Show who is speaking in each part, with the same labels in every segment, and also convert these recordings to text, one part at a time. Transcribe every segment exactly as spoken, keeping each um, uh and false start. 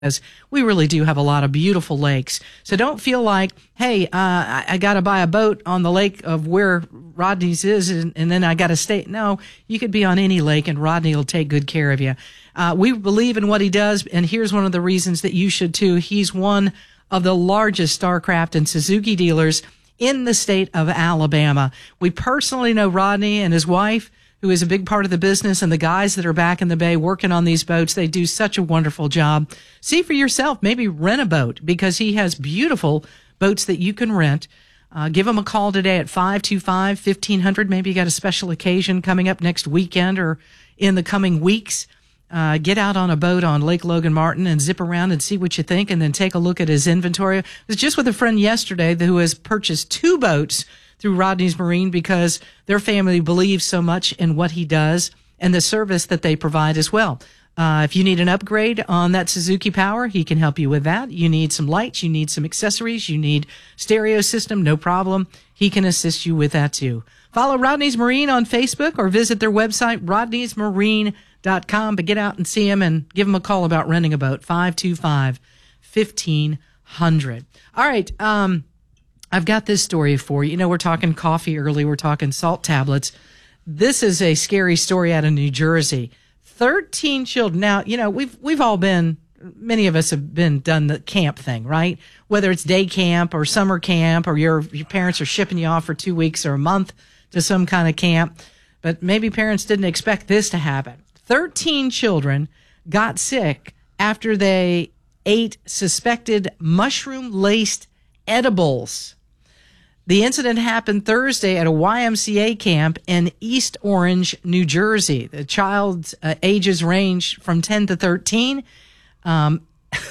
Speaker 1: because we really do have a lot of beautiful lakes. So don't feel like, hey, uh, I, I got to buy a boat on the lake of where Rodney's is, and, and then I got to stay. No, you could be on any lake, and Rodney will take good care of you. Uh, we believe in what he does, and here's one of the reasons that you should too. He's one of the largest Starcraft and Suzuki dealers in the state of Alabama. We personally know Rodney and his wife, who is a big part of the business, and the guys that are back in the bay working on these boats. They do such a wonderful job. See for yourself, maybe rent a boat, because he has beautiful boats that you can rent. Uh, give him a call today at five two five, fifteen hundred. Maybe you got a special occasion coming up next weekend or in the coming weeks. Uh, get out on a boat on Lake Logan Martin and zip around and see what you think, and then take a look at his inventory. I was just with a friend yesterday who has purchased two boats through Rodney's Marine because their family believes so much in what he does and the service that they provide as well. Uh, if you need an upgrade on that Suzuki Power, he can help you with that. You need some lights, you need some accessories, you need stereo system, no problem. He can assist you with that too. Follow Rodney's Marine on Facebook or visit their website, rodneys marine dot com. But get out and see him and give him a call about renting a boat, five two five, fifteen hundred. All right, um, I've got this story for you. You know, we're talking coffee early. We're talking salt tablets. This is a scary story out of New Jersey. thirteen children. Now, you know, we've we've all been, many of us have been done the camp thing, right? Whether it's day camp or summer camp, or your your parents are shipping you off for two weeks or a month to some kind of camp. But maybe parents didn't expect this to happen. thirteen children got sick after they ate suspected mushroom-laced edibles. The incident happened Thursday at a Y M C A camp in East Orange, New Jersey. The child's uh, ages range from ten to thirteen. Um,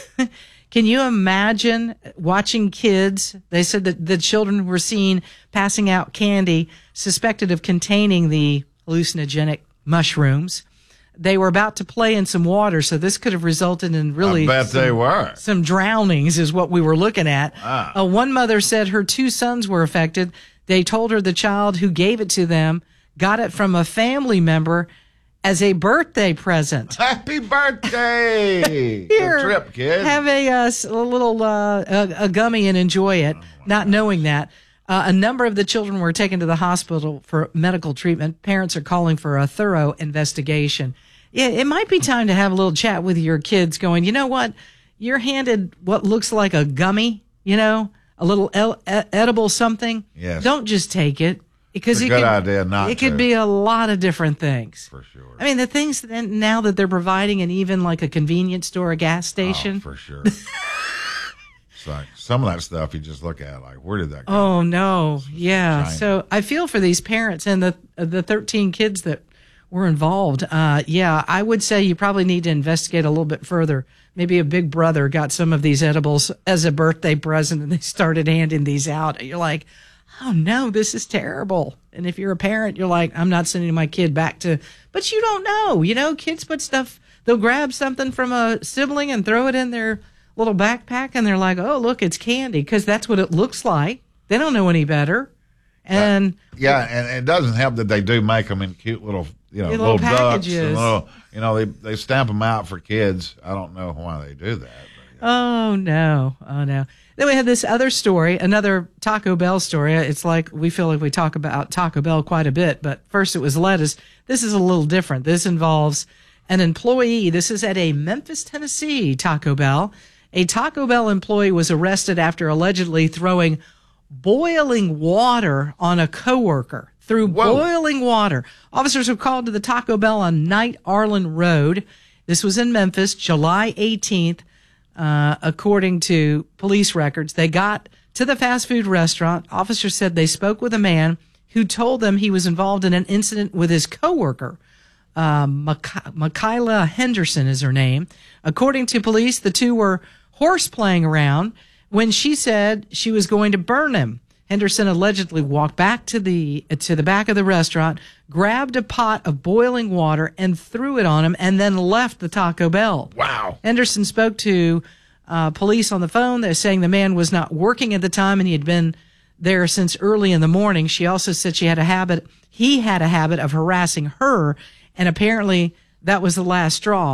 Speaker 1: can you imagine watching kids? They said that the children were seen passing out candy suspected of containing the hallucinogenic mushrooms. They were about to play in some water, so this could have resulted in really
Speaker 2: I bet
Speaker 1: some,
Speaker 2: they were.
Speaker 1: some drownings is what we were looking at.
Speaker 2: Ah.
Speaker 1: Uh, one mother said her two sons were affected. They told her the child who gave it to them got it from a family member as a birthday present.
Speaker 2: Happy birthday!
Speaker 1: Here,
Speaker 2: Good trip, kid.
Speaker 1: Have a, uh, a little uh, a, a gummy and enjoy it, oh, not gosh. knowing that. Uh, a number of the children were taken to the hospital for medical treatment. Parents are calling for a thorough investigation. Yeah, it might be time to have a little chat with your kids going, you know what? You're handed what looks like a gummy, you know, a little el- edible something.
Speaker 2: Yes.
Speaker 1: Don't just take it. Because
Speaker 2: it's a
Speaker 1: it
Speaker 2: good
Speaker 1: could,
Speaker 2: idea not
Speaker 1: It
Speaker 2: to.
Speaker 1: could be a lot of different things.
Speaker 2: For sure.
Speaker 1: I mean, the things that now that they're providing, and even like a convenience store, a gas station.
Speaker 2: Oh, for sure. It's like some of that stuff you just look at like, where did that go?
Speaker 1: Oh, no. Yeah.
Speaker 2: China.
Speaker 1: So I feel for these parents and the the thirteen kids that were involved. Uh, yeah, I would say you probably need to investigate a little bit further. Maybe a big brother got some of these edibles as a birthday present and they started handing these out. You're like, oh, no, this is terrible. And if you're a parent, you're like, I'm not sending my kid back to, but you don't know. You know, kids put stuff, they'll grab something from a sibling and throw it in their little backpack, and they're like, oh, look, it's candy, because that's what it looks like. They don't know any better. And
Speaker 2: uh, yeah, and it doesn't help that they do make them in cute little, you know,
Speaker 1: little,
Speaker 2: little ducks
Speaker 1: packages.
Speaker 2: and little, you know, they they stamp them out for kids. I don't know why they do that. But, yeah.
Speaker 1: Oh, no. Oh, no. Then we had this other story, another Taco Bell story. It's like we feel like we talk about Taco Bell quite a bit, but first it was lettuce. This is a little different. This involves an employee. This is at a Memphis, Tennessee Taco Bell. A Taco Bell employee was arrested after allegedly throwing boiling water on a coworker. Through
Speaker 2: Whoa.
Speaker 1: boiling water. Officers were called to the Taco Bell on Knight Arlen Road. This was in Memphis, July eighteenth. Uh, according to police records, they got to the fast food restaurant. Officers said they spoke with a man who told them he was involved in an incident with his coworker. Uh, Mik- Michaela Henderson is her name. According to police, the two were horse playing around when she said she was going to burn him. Henderson allegedly walked back to the to the back of the restaurant, grabbed a pot of boiling water and threw it on him, and then left the Taco Bell.
Speaker 2: Wow.
Speaker 1: Henderson spoke to uh, police on the phone. They're saying the man was not working at the time and he had been there since early in the morning. She also said she had a habit, he had a habit of harassing her, and apparently that was the last straw.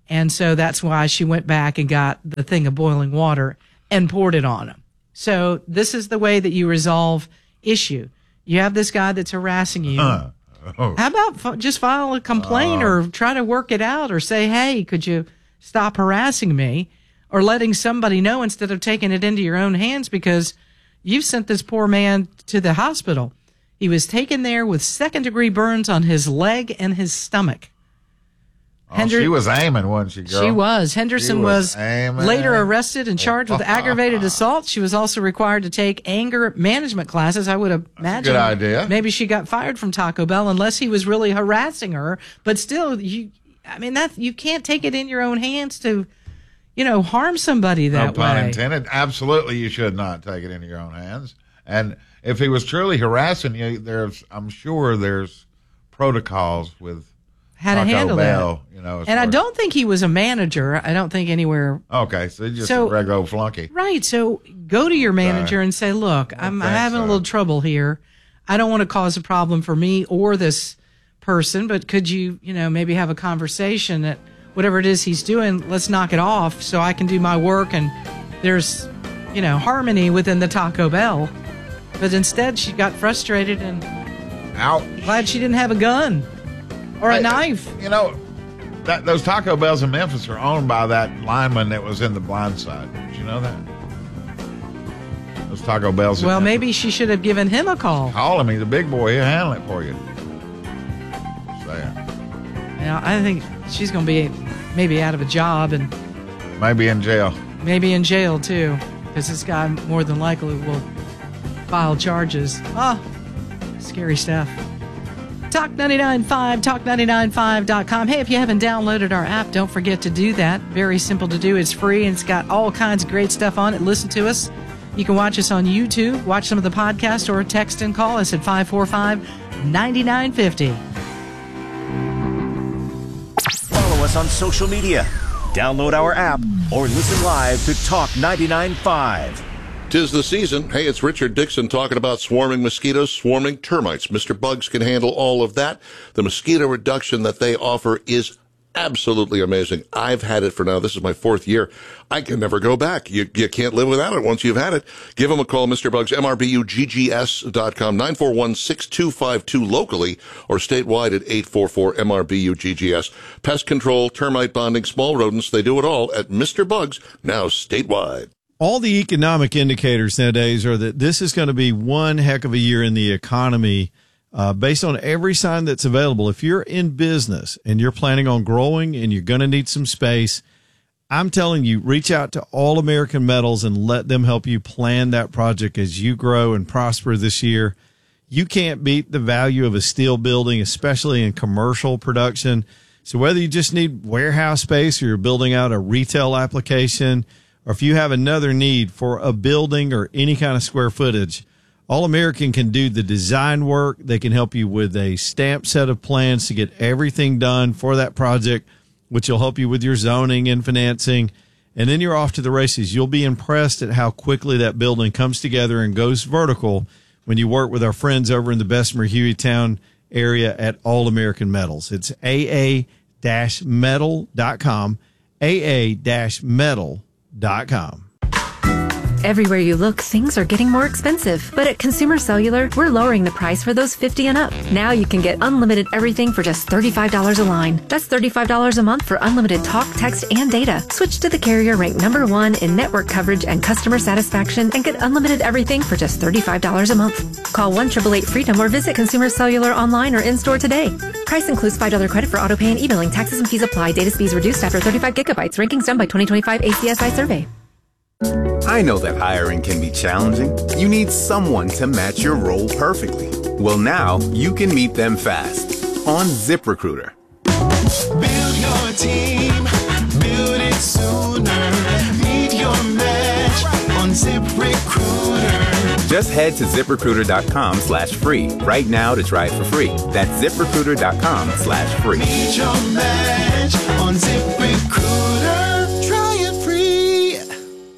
Speaker 1: And so that's why she went back and got the thing of boiling water and poured it on him. So this is the way that you resolve issue. You have this guy that's harassing you. Uh, oh. How about f- just file a complaint uh, or try to work it out or say, hey, could you stop harassing me? Or letting somebody know instead of taking it into your own hands, because you've sent this poor man to the hospital. He was taken there with second-degree burns on his leg and his stomach.
Speaker 2: Oh, Hender- she was aiming, wasn't she, girl?
Speaker 1: She was. Henderson
Speaker 2: she was,
Speaker 1: was later arrested and charged with aggravated assault. She was also required to take anger management classes. I would imagine.
Speaker 2: That's a good idea.
Speaker 1: Maybe she got fired from Taco Bell unless he was really harassing her. But still, you, I mean, that you can't take it in your own hands to, you know, harm somebody that way.
Speaker 2: No pun intended. Absolutely, you should not take it into your own hands. And if he was truly harassing you, there's, I'm sure there's protocols with
Speaker 1: how
Speaker 2: Taco
Speaker 1: to handle
Speaker 2: Bell,
Speaker 1: that.
Speaker 2: You know,
Speaker 1: and I don't think he was a manager. I don't think anywhere.
Speaker 2: Okay, so just
Speaker 1: so,
Speaker 2: a regular old flunky.
Speaker 1: Right. So go to your manager uh, and say, look, I'm, I'm having so. a little trouble here. I don't want to cause a problem for me or this person, but could you, you know, maybe have a conversation that whatever it is he's doing, let's knock it off so I can do my work and there's, you know, harmony within the Taco Bell. But instead, she got frustrated and
Speaker 2: Ouch.
Speaker 1: glad she didn't have a gun or a I, knife.
Speaker 2: You know, that, those Taco Bells in Memphis are owned by that lineman that was in The Blind Side. Did you know that? Those Taco Bells.
Speaker 1: Well, maybe she should have given him a call.
Speaker 2: Call him. He's a big boy. He'll handle it for you. Saying.
Speaker 1: Yeah, I think she's going to be maybe out of a job and
Speaker 2: maybe in jail.
Speaker 1: Maybe in jail, too, because this guy more than likely will file charges. Ah, oh, scary stuff. Talk ninety-nine point five, talk ninety-nine point five dot com. Hey, if you haven't downloaded our app, don't forget to do that. Very simple to do. It's free, and it's got all kinds of great stuff on it. Listen to us. You can watch us on YouTube, watch some of the podcasts, or text and call us at five four five, nine nine five zero.
Speaker 3: Follow us on social media. Download our app or listen live to Talk ninety-nine point five.
Speaker 4: Tis the season. Hey, it's Richard Dixon talking about swarming mosquitoes, swarming termites. Mister Bugs can handle all of that. The mosquito reduction that they offer is absolutely amazing. I've had it for now. This is my fourth year. I can never go back. You, you can't live without it once you've had it. Give them a call, Mister Bugs, M R B U G G S dot com, nine four one, six two five two locally or statewide at eight four four M R B U G G S. Pest control, termite bonding, small rodents, they do it all at Mister Bugs, now statewide.
Speaker 5: All the economic indicators nowadays are that this is going to be one heck of a year in the economy. Uh, based on every sign that's available. If you're in business and you're planning on growing and you're going to need some space, I'm telling you, reach out to All American Metals and let them help you plan that project as you grow and prosper this year. You can't beat the value of a steel building, especially in commercial production. So whether you just need warehouse space or you're building out a retail application, or if you have another need for a building or any kind of square footage, All American can do the design work. They can help you with a stamped set of plans to get everything done for that project, which will help you with your zoning and financing. And then you're off to the races. You'll be impressed at how quickly that building comes together and goes vertical when you work with our friends over in the Bessemer Hueytown area at All American Metals. It's A A metal dot com, A A metal dot com.
Speaker 6: Everywhere you look, things are getting more expensive. But at Consumer Cellular, we're lowering the price for those fifty and up. Now you can get unlimited everything for just thirty-five dollars a line. That's thirty-five dollars a month for unlimited talk, text, and data. Switch to the carrier ranked number one in network coverage and customer satisfaction and get unlimited everything for just thirty-five dollars a month. Call one eight eight eight freedom or visit Consumer Cellular online or in-store today. Price includes five dollars credit for auto pay and e-billing. Taxes and fees apply. Data speeds reduced after thirty-five gigabytes. Rankings done by twenty twenty-five A C S I survey.
Speaker 7: I know that hiring can be challenging. You need someone to match your role perfectly. Well, now you can meet them fast on ZipRecruiter.
Speaker 8: Build your team, build it sooner. Meet your match on ZipRecruiter.
Speaker 7: Just head to ZipRecruiter.com slash free right now to try it for free. That's ZipRecruiter.com slash free.
Speaker 8: Meet your match on ZipRecruiter. Try it free.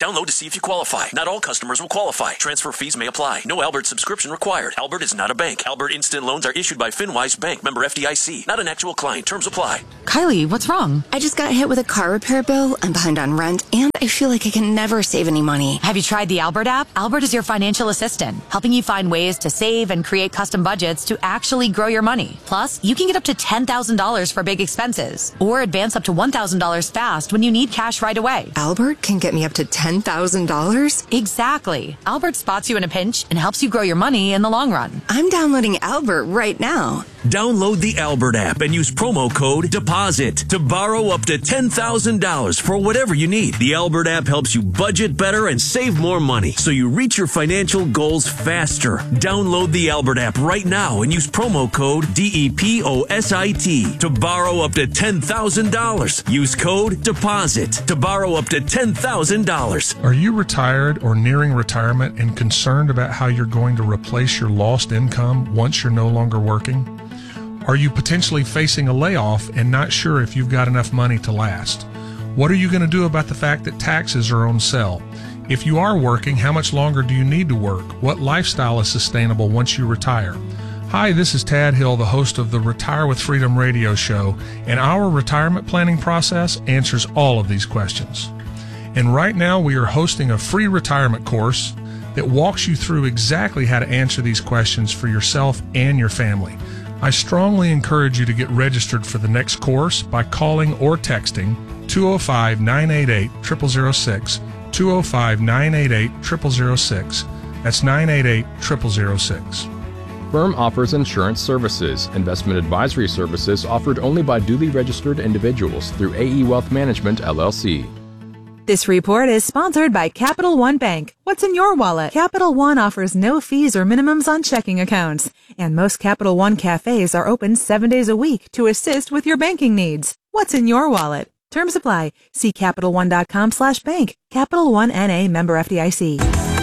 Speaker 9: Download to see if you qualify. Not all customers will qualify. Transfer fees may apply. No Albert subscription required. Albert is not a bank. Albert Instant Loans are issued by FinWise Bank, member F D I C. Not an actual client. Terms apply.
Speaker 10: Kylie, what's wrong? I just got hit with a car repair bill. I'm behind on rent, and I feel like I can never save any money.
Speaker 11: Have you tried the Albert app? Albert is your financial assistant, helping you find ways to save and create custom budgets to actually grow your money. Plus, you can get up to ten thousand dollars for big expenses, or advance up to one thousand dollars fast when you need cash right away.
Speaker 10: Albert can get me up to ten thousand dollars?
Speaker 11: Exactly. Albert spots you in a pinch and helps you grow your money in the long run.
Speaker 10: I'm downloading Albert right now.
Speaker 12: Download the Albert app and use promo code DEPOSIT to borrow up to ten thousand dollars for whatever you need. The Albert app helps you budget better and save more money so you reach your financial goals faster. Download the Albert app right now and use promo code D E P O S I T to borrow up to ten thousand dollars. Use code DEPOSIT to borrow up to ten thousand dollars.
Speaker 13: Are you retired or nearing retirement and concerned about how you're going to replace your lost income once you're no longer working? Are you potentially facing a layoff and not sure if you've got enough money to last? What are you going to do about the fact that taxes are on sale? If you are working, how much longer do you need to work? What lifestyle is sustainable once you retire? Hi, this is Tad Hill, the host of the Retire with Freedom radio show, and our retirement planning process answers all of these questions. And right now we are hosting a free retirement course that walks you through exactly how to answer these questions for yourself and your family. I strongly encourage you to get registered for the next course by calling or texting two oh five, nine eight eight, zero zero zero six, two oh five, nine eight eight, zero zero zero six. That's nine eight eight, zero zero zero six.
Speaker 14: Firm offers insurance services. Investment advisory services offered only by duly registered individuals through A E Wealth Management, L L C.
Speaker 15: This report is sponsored by Capital One Bank. What's in your wallet? Capital One offers no fees or minimums on checking accounts. And most Capital One cafes are open seven days a week to assist with your banking needs. What's in your wallet? Terms apply. See CapitalOne.com slash bank. Capital One N A, member F D I C.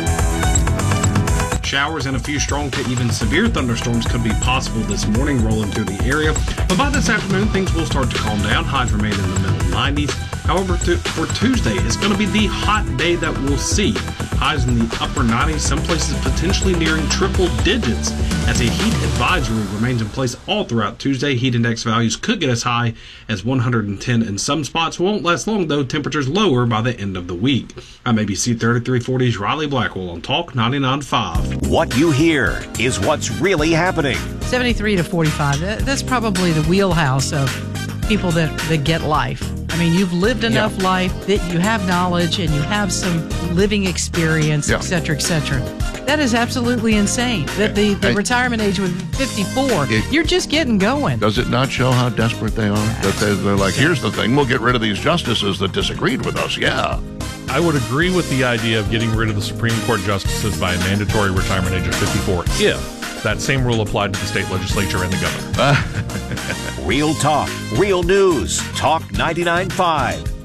Speaker 16: Showers and a few strong to even severe thunderstorms could be possible this morning rolling through the area. But by this afternoon, things will start to calm down. Highs remain in the middle nineties. However, to, for Tuesday, it's going to be the hot day that we'll see. Highs in the upper nineties, some places potentially nearing triple digits, as a heat advisory remains in place all throughout Tuesday. Heat index values could get as high as one hundred ten in some spots. Won't last long, though. Temperatures lower by the end of the week. I'm A B C thirty-three forty's Riley Blackwell on Talk ninety-nine point five.
Speaker 3: What you hear is what's really happening.
Speaker 1: seventy-three to forty-five. That, that's probably the wheelhouse of people that, that get life. I mean, you've lived enough yeah. life that you have knowledge and you have some living experience,
Speaker 4: yeah.
Speaker 1: et cetera, et cetera. That is absolutely insane. That the, the I, retirement age was fifty-four. It, you're just getting going.
Speaker 4: Does it not show how desperate they are? That they, they're like, here's the thing, we'll get rid of these justices that disagreed with us. Yeah.
Speaker 17: I would agree with the idea of getting rid of the Supreme Court justices by a mandatory retirement age of fifty-four if that same rule applied to the state legislature and the governor.
Speaker 3: Real talk, real news. Talk ninety-nine point five.